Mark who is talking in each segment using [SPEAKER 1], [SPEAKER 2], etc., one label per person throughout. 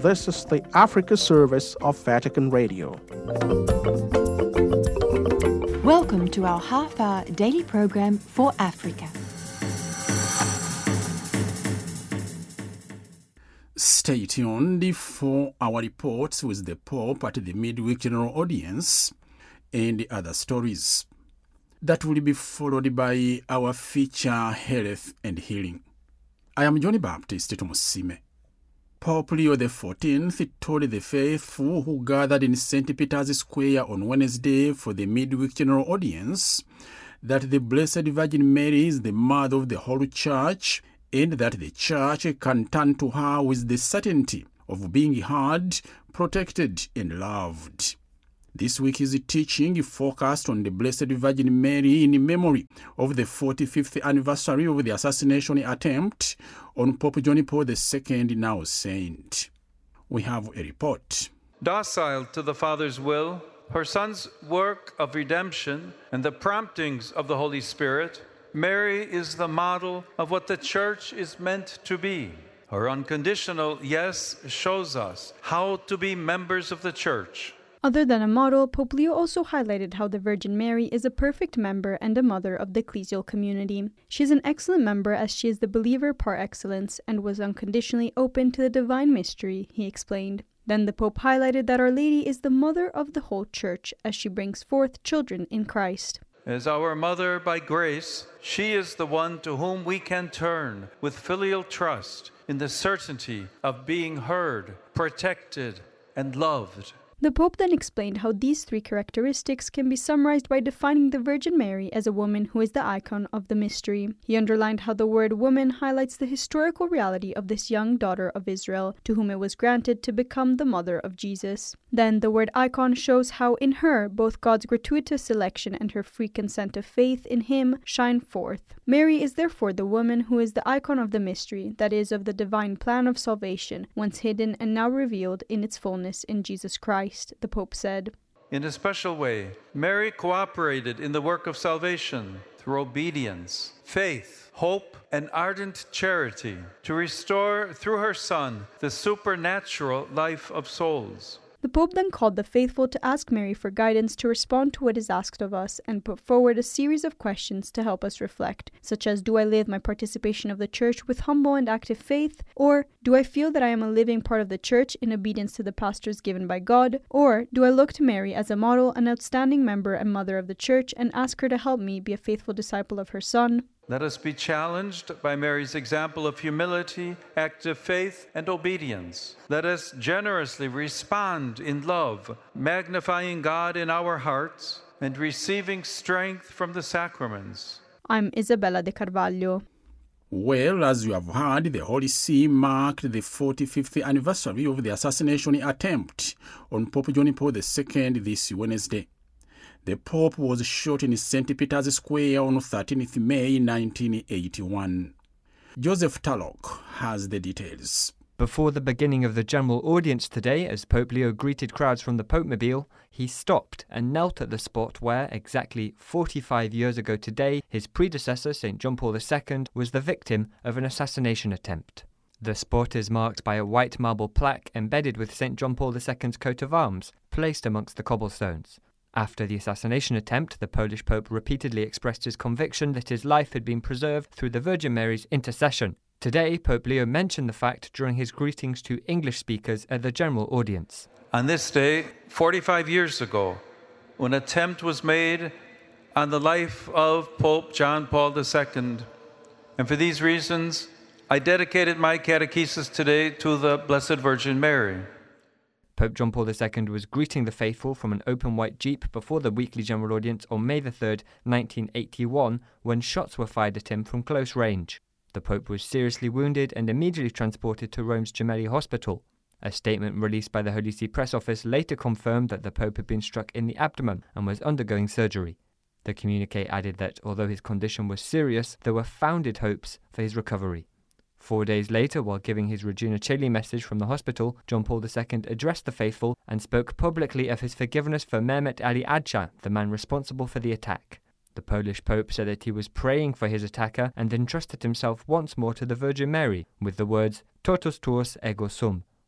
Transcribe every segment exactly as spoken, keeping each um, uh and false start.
[SPEAKER 1] This is the Africa service of Vatican Radio.
[SPEAKER 2] Welcome to our half-hour daily program for Africa.
[SPEAKER 3] Stay tuned for our reports with the Pope at the midweek general audience and other stories. That will be followed by our feature Health and Healing. I am Johnny Baptist Tumusime. Pope Leo the fourteenth told the faithful who gathered in Saint Peter's Square on Wednesday for the midweek general audience that the Blessed Virgin Mary is the mother of the whole Church and that the Church can turn to her with the certainty of being heard, protected, and loved. This week his teaching focused on the Blessed Virgin Mary in memory of the forty-fifth anniversary of the assassination attempt on Pope John Paul the Second, now saint. We have a report.
[SPEAKER 4] Docile to the Father's will, her Son's work of redemption, and the promptings of the Holy Spirit, Mary is the model of what the Church is meant to be. Her unconditional yes shows us how to be members of the Church.
[SPEAKER 5] Other than a model, Pope Leo also highlighted how the Virgin Mary is a perfect member and a mother of the ecclesial community. She is an excellent member as she is the believer par excellence and was unconditionally open to the divine mystery, he explained. Then the Pope highlighted that Our Lady is the mother of the whole Church as she brings forth children in Christ.
[SPEAKER 4] As our mother by grace, she is the one to whom we can turn with filial trust in the certainty of being heard, protected, and loved.
[SPEAKER 5] The Pope then explained how these three characteristics can be summarized by defining the Virgin Mary as a woman who is the icon of the mystery. He underlined how the word woman highlights the historical reality of this young daughter of Israel, to whom it was granted to become the mother of Jesus. Then the word icon shows how in her both God's gratuitous selection and her free consent of faith in him shine forth. Mary is therefore the woman who is the icon of the mystery, that is, of the divine plan of salvation, once hidden and now revealed in its fullness in Jesus Christ, the Pope said.
[SPEAKER 4] In a special way, Mary cooperated in the work of salvation through obedience, faith, hope, and ardent charity to restore through her Son the supernatural life of souls.
[SPEAKER 5] The Pope then called the faithful to ask Mary for guidance to respond to what is asked of us and put forward a series of questions to help us reflect, such as, do I live my participation of the Church with humble and active faith? Or, do I feel that I am a living part of the Church in obedience to the pastors given by God? Or, do I look to Mary as a model, an outstanding member and mother of the Church, and ask her to help me be a faithful disciple of her Son?
[SPEAKER 4] Let us be challenged by Mary's example of humility, active faith, and obedience. Let us generously respond in love, magnifying God in our hearts and receiving strength from the sacraments.
[SPEAKER 5] I'm Isabella de Carvalho.
[SPEAKER 3] Well, as you have heard, the Holy See marked the forty-fifth anniversary of the assassination attempt on Pope John Paul the Second this Wednesday. The Pope was shot in Saint Peter's Square on thirteenth of May nineteen eighty-one. Joseph Tallock has the details.
[SPEAKER 6] Before the beginning of the general audience today, as Pope Leo greeted crowds from the Popemobile, he stopped and knelt at the spot where, exactly forty-five years ago today, his predecessor, Saint John Paul the Second, was the victim of an assassination attempt. The spot is marked by a white marble plaque embedded with Saint John Paul the Second's coat of arms, placed amongst the cobblestones. After the assassination attempt, the Polish Pope repeatedly expressed his conviction that his life had been preserved through the Virgin Mary's intercession. Today, Pope Leo mentioned the fact during his greetings to English speakers at the general audience.
[SPEAKER 4] On this day, forty-five years ago, when an attempt was made on the life of Pope John Paul the Second, and for these reasons, I dedicated my catechesis today to the Blessed Virgin Mary.
[SPEAKER 6] Pope John Paul the Second was greeting the faithful from an open white jeep before the weekly general audience on May the third, nineteen eighty-one, when shots were fired at him from close range. The Pope was seriously wounded and immediately transported to Rome's Gemelli Hospital. A statement released by the Holy See Press Office later confirmed that the Pope had been struck in the abdomen and was undergoing surgery. The communique added that although his condition was serious, there were founded hopes for his recovery. Four days later, while giving his Regina Coeli message from the hospital, John Paul the Second addressed the faithful and spoke publicly of his forgiveness for Mehmet Ali Agca, the man responsible for the attack. The Polish Pope said that he was praying for his attacker and entrusted himself once more to the Virgin Mary with the words, Totus tuus ego sum,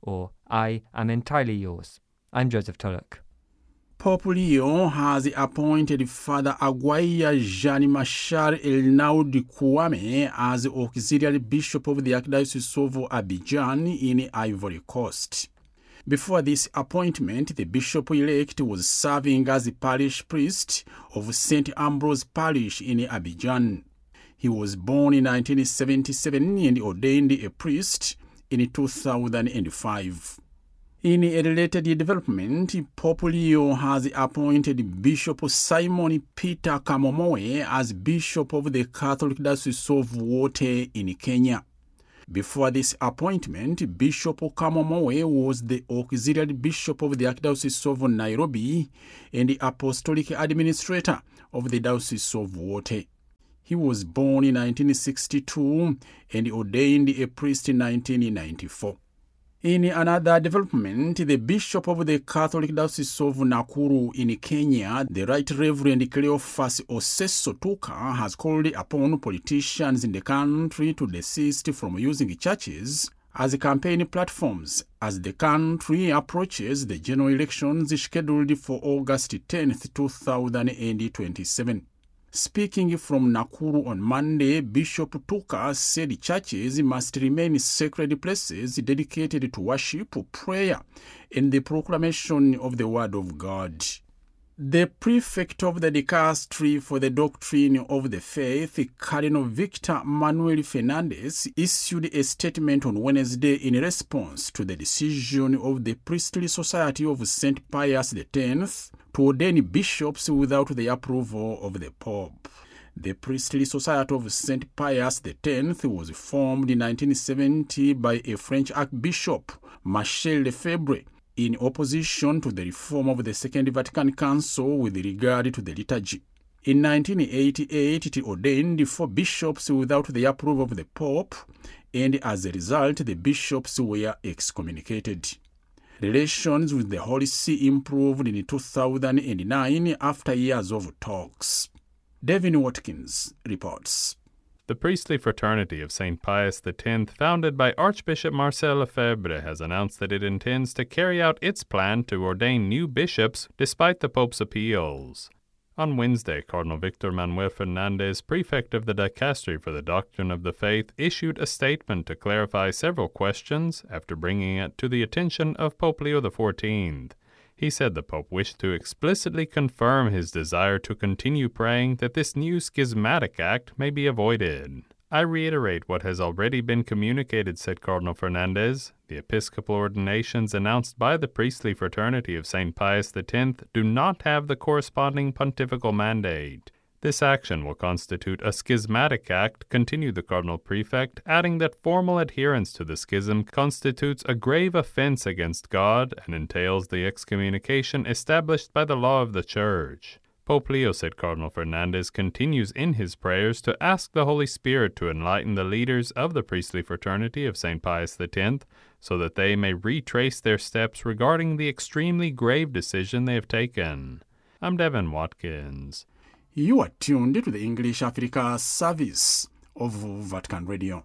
[SPEAKER 6] or I am entirely yours. I'm Joseph Tulloch.
[SPEAKER 3] Pope Leo has appointed Father Aguirre Jean Machar Elnaud Kouame as Auxiliary Bishop of the Archdiocese of Abidjan in Ivory Coast. Before this appointment, the bishop-elect was serving as the parish priest of Saint Ambrose Parish in Abidjan. He was born in nineteen seventy-seven and ordained a priest in two thousand five. In a related development, Pope Leo has appointed Bishop Simon Peter Kamomoe as Bishop of the Catholic Diocese of Wote in Kenya. Before this appointment, Bishop Kamomoe was the Auxiliary Bishop of the Archdiocese of Nairobi and the Apostolic Administrator of the Diocese of Wote. He was born in nineteen sixty-two and ordained a priest in nineteen ninety-four. In another development, the Bishop of the Catholic Diocese of Nakuru in Kenya, the Right Reverend Cleophas Oseso Tuka, has called upon politicians in the country to desist from using churches as campaign platforms as the country approaches the general elections scheduled for August tenth, two thousand twenty-seven. Speaking from Nakuru on Monday, Bishop Tuka said churches must remain sacred places dedicated to worship, prayer, and the proclamation of the Word of God. The prefect of the dicastery for the doctrine of the faith, Cardinal Victor Manuel Fernandez, issued a statement on Wednesday in response to the decision of the Priestly Society of Saint Pius X to ordain bishops without the approval of the Pope. The Priestly Society of Saint Pius X was formed in nineteen seventy by a French Archbishop, Michel Lefebvre, in opposition to the reform of the Second Vatican Council with regard to the liturgy. In nineteen eighty-eight, it ordained four bishops without the approval of the Pope, and as a result, the bishops were excommunicated. Relations with the Holy See improved in two thousand nine after years of talks. Devin Watkins reports.
[SPEAKER 7] The priestly fraternity of Saint Pius X, founded by Archbishop Marcel Lefebvre, has announced that it intends to carry out its plan to ordain new bishops despite the Pope's appeals. On Wednesday, Cardinal Victor Manuel Fernandez, prefect of the dicastery for the doctrine of the faith, issued a statement to clarify several questions after bringing it to the attention of Pope Leo the fourteenth. He said the Pope wished to explicitly confirm his desire to continue praying that this new schismatic act may be avoided. I reiterate what has already been communicated, said Cardinal Fernandez. The episcopal ordinations announced by the priestly fraternity of Saint Pius X do not have the corresponding pontifical mandate. This action will constitute a schismatic act, continued the Cardinal Prefect, adding that formal adherence to the schism constitutes a grave offense against God and entails the excommunication established by the law of the Church. Pope Leo, said Cardinal Fernandez, continues in his prayers to ask the Holy Spirit to enlighten the leaders of the priestly fraternity of Saint Pius X so that they may retrace their steps regarding the extremely grave decision they have taken. I'm Devin Watkins.
[SPEAKER 3] You are tuned to the English Africa service of Vatican Radio.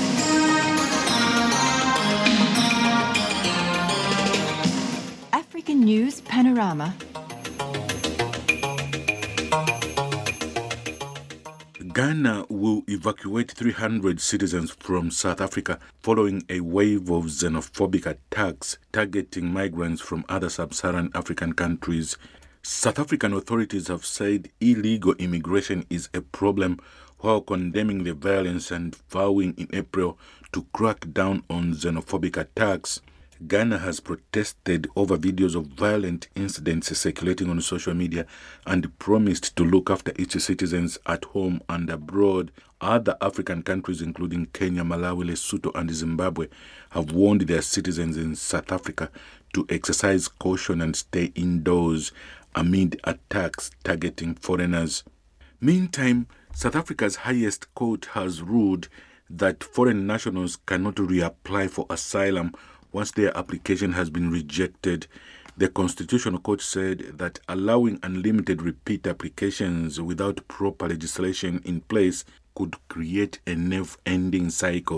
[SPEAKER 2] African News Panorama.
[SPEAKER 8] Ghana will evacuate three hundred citizens from South Africa following a wave of xenophobic attacks targeting migrants from other sub-Saharan African countries. South African authorities have said illegal immigration is a problem while condemning the violence and vowing in April to crack down on xenophobic attacks. Ghana has protested over videos of violent incidents circulating on social media and promised to look after its citizens at home and abroad. Other African countries, including Kenya, Malawi, Lesotho, and Zimbabwe, have warned their citizens in South Africa to exercise caution and stay indoors amid attacks targeting foreigners. Meantime, South Africa's highest court has ruled that foreign nationals cannot reapply for asylum once their application has been rejected. The Constitutional Court said that allowing unlimited repeat applications without proper legislation in place could create a never-ending cycle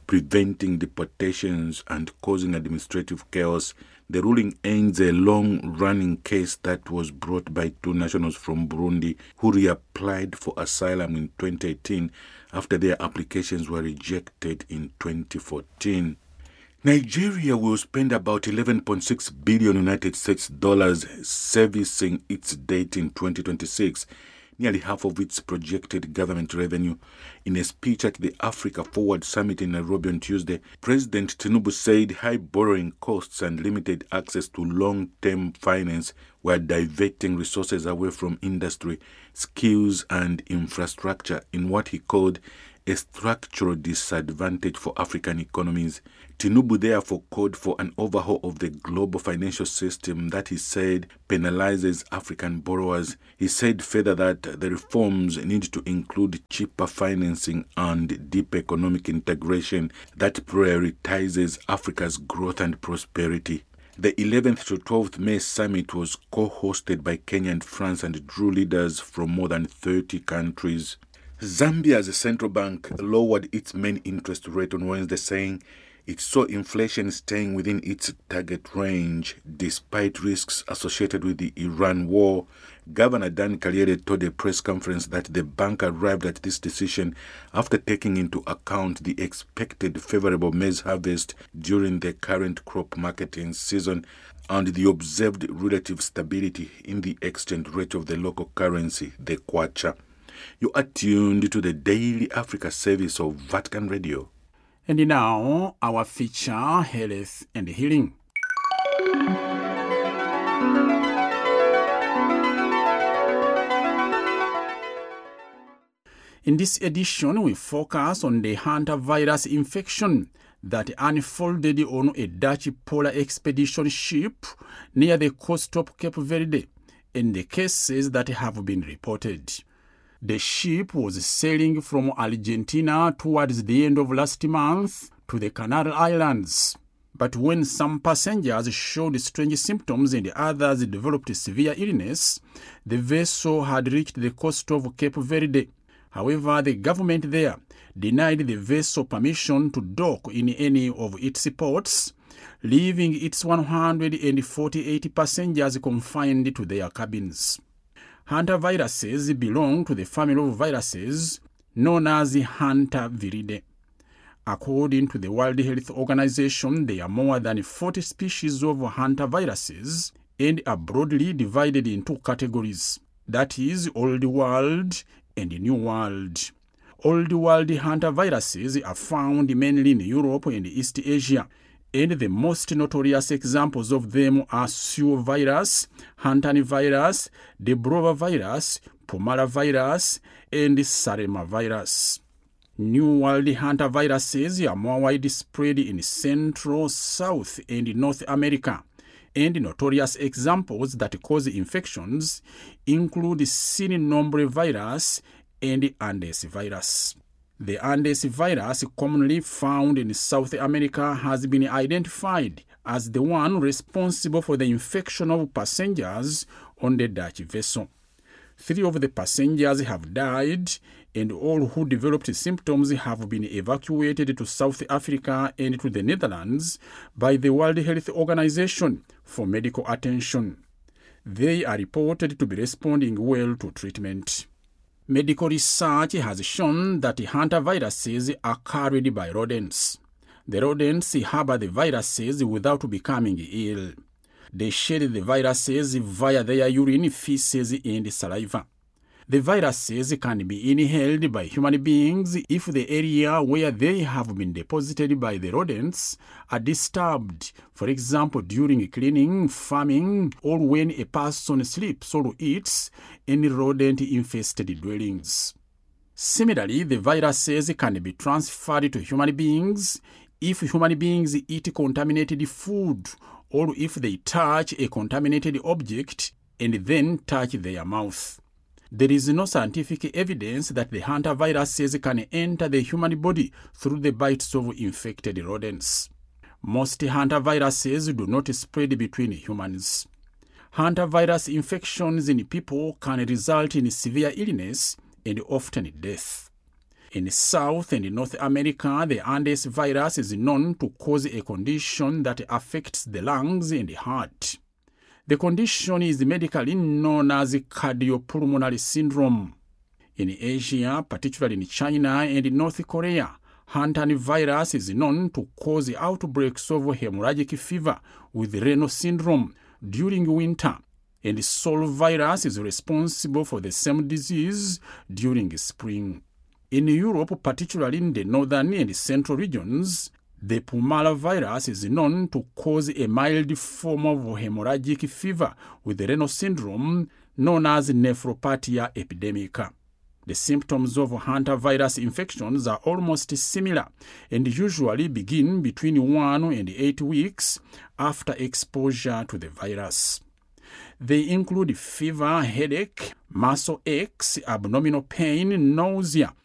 [SPEAKER 8] preventing deportations and causing administrative chaos. The ruling ends a long-running case that was brought by two nationals from Burundi who reapplied for asylum in twenty eighteen after their applications were rejected in twenty fourteen. Nigeria will spend about eleven point six billion United States dollars servicing its debt in twenty twenty-six, nearly half of its projected government revenue. In a speech at the Africa Forward Summit in Nairobi on Tuesday, President Tinubu said high borrowing costs and limited access to long-term finance were diverting resources away from industry, skills and infrastructure in what he called a structural disadvantage for African economies. Tinubu therefore called for an overhaul of the global financial system that he said penalizes African borrowers. He said further that the reforms need to include cheaper financing and deep economic integration that prioritizes Africa's growth and prosperity. The eleventh to twelfth May summit was co-hosted by Kenya and France and drew leaders from more than thirty countries. Zambia's central bank lowered its main interest rate on Wednesday, saying it saw inflation staying within its target range despite risks associated with the Iran war. Governor Dan Kaliere told a press conference that the bank arrived at this decision after taking into account the expected favorable maize harvest during the current crop marketing season and the observed relative stability in the exchange rate of the local currency, the kwacha. You are tuned to the Daily Africa service of Vatican Radio.
[SPEAKER 3] And now, our feature, Health and Healing. In this edition, we focus on the hantavirus infection that unfolded on a Dutch polar expedition ship near the coast of Cape Verde and the cases that have been reported. The ship was sailing from Argentina towards the end of last month to the Canary Islands. But when some passengers showed strange symptoms and others developed severe illness, the vessel had reached the coast of Cape Verde. However, the government there denied the vessel permission to dock in any of its ports, leaving its one hundred forty-eight passengers confined to their cabins. Hantaviruses belong to the family of viruses known as Hantaviridae. According to the World Health Organization, there are more than forty species of hantaviruses and are broadly divided into categories. That is, Old World and New World. Old World hantaviruses are found mainly in Europe and East Asia, and the most notorious examples of them are Sioux virus, Hantavirus, Debrova virus, Pomara virus, and Sarema virus. New World hantaviruses are more widespread in Central, South, and North America, and notorious examples that cause infections include Cynombre virus and Andes virus. The Andes virus, commonly found in South America, has been identified as the one responsible for the infection of passengers on the Dutch vessel. Three of the passengers have died, and all who developed symptoms have been evacuated to South Africa and to the Netherlands by the World Health Organization for medical attention. They are reported to be responding well to treatment. Medical research has shown that hantaviruses are carried by rodents. The rodents harbor the viruses without becoming ill. They shed the viruses via their urine, feces, and saliva. The viruses can be inhaled by human beings if the area where they have been deposited by the rodents are disturbed, for example during cleaning, farming, or when a person sleeps or eats in rodent-infested dwellings. Similarly, the viruses can be transferred to human beings if human beings eat contaminated food or if they touch a contaminated object and then touch their mouth. There is no scientific evidence that the hantaviruses can enter the human body through the bites of infected rodents. Most hantaviruses do not spread between humans. Hantavirus infections in people can result in severe illness and often death. In South and North America, the Andes virus is known to cause a condition that affects the lungs and the heart. The condition is medically known as cardiopulmonary syndrome. In Asia, particularly in China and North Korea, Hantan virus is known to cause outbreaks of hemorrhagic fever with renal syndrome during winter, and Sol virus is responsible for the same disease during spring. In Europe, particularly in the northern and central regions, the Pumala virus is known to cause a mild form of hemorrhagic fever with renal syndrome known as nephropathia epidemica. The symptoms of hantavirus infections are almost similar and usually begin between one and eight weeks after exposure to the virus. They include fever, headache, muscle aches, abdominal pain, nausea,